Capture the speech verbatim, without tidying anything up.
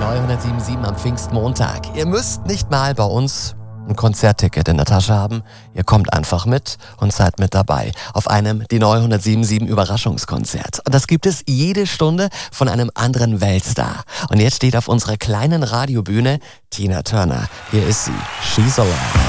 neunhundertsiebenundsiebzig am Pfingstmontag. Ihr müsst nicht mal bei uns ein Konzertticket in der Tasche haben. Ihr kommt einfach mit und seid mit dabei auf einem Die neunhundertsiebenundsiebzig Überraschungskonzert. Und das gibt es jede Stunde von einem anderen Weltstar. Und jetzt steht auf unserer kleinen Radiobühne Tina Turner. Hier ist sie. She's Alive.